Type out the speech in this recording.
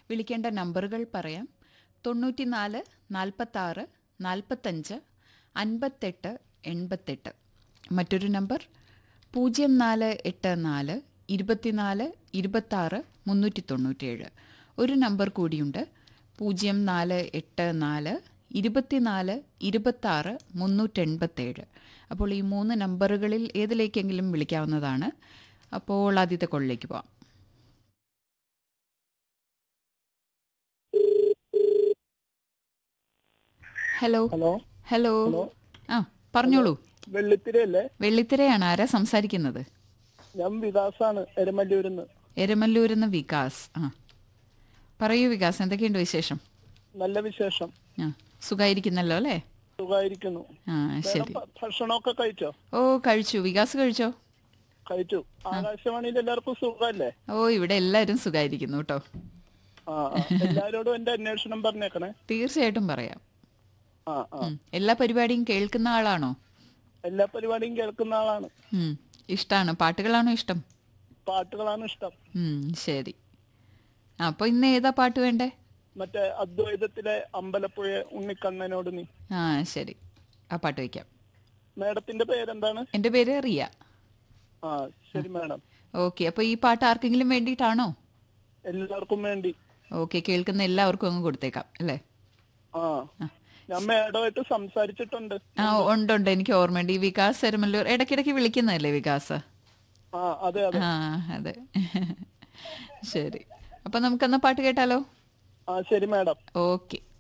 വിളിക്കേണ്ട നമ്പറുകൾ പറയാം. 94 46 45 58 88. മറ്റൊരു നമ്പർ 0484 24 26 397. ഒരു നമ്പർ കൂടിയുണ്ട്, 0484 24 26 387. അപ്പോൾ ഈ 3 നമ്പറുകളിൽ ഏതിലേക്കെങ്കിലും വിളിക്കാവുന്നതാണ്. അപ്പോൾ ആദ്യത്തെ കോളിലേക്ക് പോവാം. ഹലോ ഹലോ ഹലോ ഹലോ ആ പറഞ്ഞോളൂ. വെള്ളിത്തിരയല്ലേ? വെള്ളിത്തിരയാണ്. ആരാ സംസാരിക്കുന്നത്? ഞാൻ വികാസാണ്, എരമല്ലൂരിന്ന്. എരമല്ലൂരിന്ന് വികാസ്. പറയൂ വികാസ്, എന്തൊക്കെയുണ്ട് വിശേഷം? നല്ല വിശേഷം. സുഖായിരിക്കുന്നല്ലോ അല്ലേ? സുഖായിരിക്കുന്നു. ശരി. ഭക്ഷണമൊക്കെ കഴിച്ചോ? ഓ കഴിച്ചു. വികാസ് കഴിച്ചോ? കഴിച്ചു. ആകാശവാണിയിൽ എല്ലാവർക്കും സുഖല്ലേ? ഓ ഇവിടെ എല്ലാവരും സുഖായിരിക്കുന്നു കേട്ടോ. എല്ലാരോടും എന്റെ അന്വേഷണം പറഞ്ഞേക്കണേ. തീർച്ചയായിട്ടും പറയാം. എല്ലാ പരിപാടിയും കേൾക്കുന്ന ആളാണോ? എല്ലാ പരിപാടിയും കേൾക്കുന്ന ആളാണ്. ഇഷ്ടാണ്? പാട്ടുകളാണോ ഇഷ്ടം? പാട്ടുകളാണ് ഇഷ്ടം. ശരി. അപ്പൊ ഇന്ന് ഏതാ പാട്ട് വേണ്ടേ? മറ്റേ അദ്വൈതത്തിലെ അമ്പലപ്പുഴ ഉണ്ണിക്കണ്ണനോട് നീ. ശരി, ആ പാട്ട് വയ്ക്കാം. മേഡത്തിന്റെ പേരെന്താണ്? എന്റെ പേര് റിയ. ശരി മാഡം. ഓക്കെ, അപ്പൊ ഈ പാട്ട് ആർക്കെങ്കിലും വേണ്ടിയിട്ടാണോ? എല്ലാവർക്കും വേണ്ടി. ഓക്കെ, കേൾക്കുന്ന എല്ലാവർക്കും അങ്ങ് കൊടുത്തേക്കാം അല്ലേ? ഞാൻ മേഡമായിട്ട് സംസാരിച്ചിട്ടുണ്ട്. ഉണ്ട്, എനിക്ക് ഓർമ്മയുണ്ട്. ഈ വികാസ് എരമല്ലൂർ ഇടയ്ക്കിടയ്ക്ക് വിളിക്കുന്നതല്ലേ വികാസ്? അതെ അതെ അതെ. ശരി, അപ്പൊ നമുക്കെന്നാ പാട്ട് കേട്ടാലോ? ശരി മാഡം. ഓക്കെ.